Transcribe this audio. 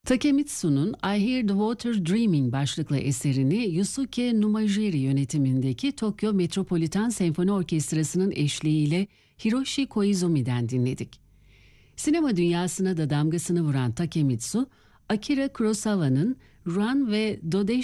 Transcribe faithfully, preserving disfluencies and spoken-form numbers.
Takemitsu'nun I Hear the Water Dreaming başlıklı eserini Yusuke Numajiri yönetimindeki Tokyo Metropolitan Senfoni Orkestrası'nın eşliğiyle Hiroshi Koizumi'den dinledik. Sinema dünyasına da damgasını vuran Takemitsu, Akira Kurosawa'nın Run ve Dode